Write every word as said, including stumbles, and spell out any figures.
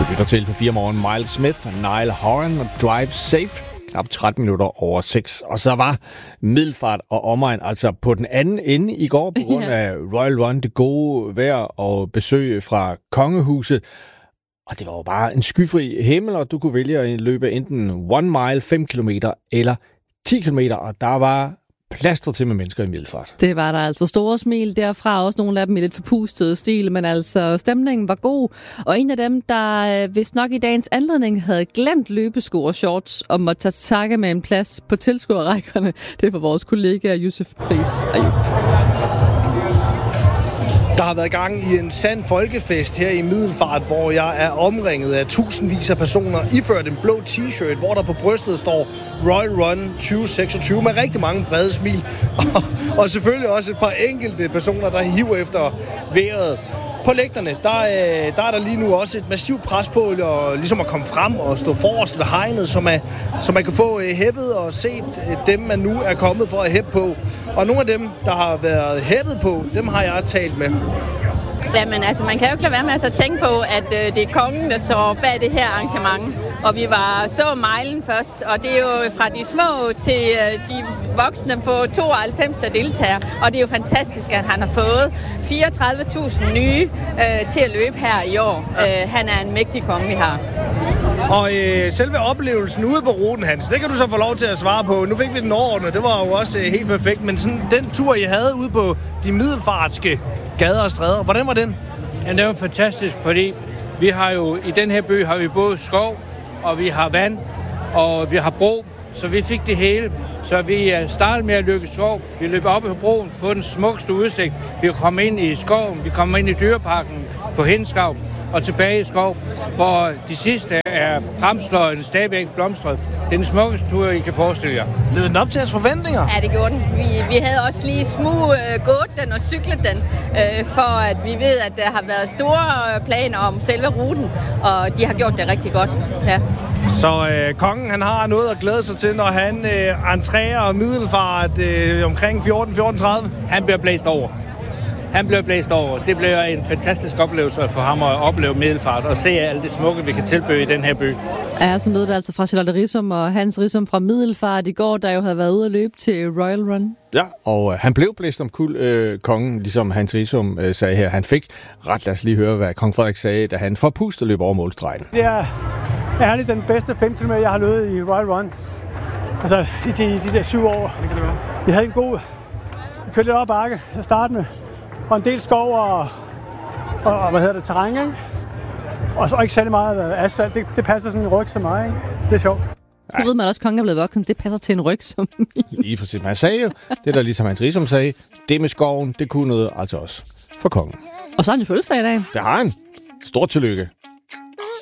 Du lytter til på fire morgen Miles Smith og Niall Horan og Drive Safe. Knap tretten minutter over seks. Og så var Middelfart og omegn altså på den anden ende i går på grund af Royal Run, det gode vejr og besøg fra kongehuset. Og det var jo bare en skyfri himmel, og du kunne vælge at løbe enten one mile, fem kilometer eller ti kilometer, og der var plaster til med mennesker i Middelfart. Det var der altså store smil derfra, også nogle af dem i lidt forpustede stil, men altså stemningen var god. Og en af dem, der vist nok i dagens anledning havde glemt løbesko og shorts og måtte tage takke med en plads på tilskuerrækkerne, det var vores kollega Josef Pris Ayub. Der har været gang i en sand folkefest her i Middelfart, hvor jeg er omringet af tusindvis af personer iført en blå t-shirt, hvor der på brystet står Royal Run tyve seksogtyve med rigtig mange brede smil. Og, og selvfølgelig også et par enkelte personer, der hiver efter vejret. På lægterne, der, der er der lige nu også et massivt pres på at, ligesom at komme frem og stå forrest ved hegnet, så man, så man kan få hæppet og set dem, man nu er kommet for at hæppe på. Og nogle af dem, der har været hæppet på, dem har jeg talt med. Jamen altså, man kan jo ikke lade være med at tænke på, at øh, det er kongen, der står bag det her arrangement. Og vi var så mejlen først, og det er jo fra de små til øh, de voksne på tooghalvfems, der deltager. Og det er jo fantastisk, at han har fået fireogtredive tusind nye øh, til at løbe her i år. Øh, han er en mægtig konge, vi har. Og øh, selve oplevelsen ude på ruten, Hans, det kan du så få lov til at svare på. Nu fik vi den overordnet, det var jo også øh, helt perfekt. Men sådan, den tur, I havde ude på de middelfartske gader og stræder, hvordan var den? Ja, det var fantastisk, fordi vi har jo i den her by har vi både skov, og vi har vand, og vi har bro, så vi fik det hele. Så vi startede med at løbe skov. Vi løb op på broen, få den smukkeste udsigt. Vi kom ind i skoven, vi kom ind i dyreparken på Hinskov og tilbage i skov, hvor de sidste er ramsløgene stadigvæk blomstret. Det er den smukkeste tur, I kan forestille jer. Led den op til jeres forventninger? Ja, det gjorde den. Vi, vi havde også lige smug øh, gået den og cyklet den, øh, for at vi ved, at der har været store planer om selve ruten, og de har gjort det rigtig godt. Ja. Så øh, kongen han har noget at glæde sig til, når han øh, entrerer Middelfart øh, omkring fjorten fjorten tredive. Han bliver blæst over. Han blev blæst over. Det bliver en fantastisk oplevelse for ham at opleve Middelfart og se alt det smukke, vi kan tilbyde i den her by. Ja, så lød det altså fra Charlotte Risum og Hans Risum fra Middelfart i går, der jo havde været ude at løbe til Royal Run. Ja, og øh, han blev blæst omkuld, øh, kongen, ligesom Hans Risum øh, sagde her. Han fik ret, lad os lige høre, hvad kong Frederik sagde, da han forpustet løb over målstregen. Det er ærligt den bedste fem kilometer, jeg har løbet i Royal Run. Altså i de, de der syv år. Det kan det være. Vi havde en god... Vi kørte lidt op ad bakke at starte med. Og en del skov og, og, og hvad hedder det, terræn, ikke? Og så ikke særlig meget asfalt. Det, det passer sådan en ryg så meget, ikke? Det er sjovt. Så ja. Ved man også, at kongen er blevet voksen. Det passer til en ryg som lige præcis. Man sagde jo, det der ligesom Hans Risum sagde, det med skoven, det kunne noget altså også for kongen. Og så har han jo fødselsdag i dag. Det har han. Stort tillykke.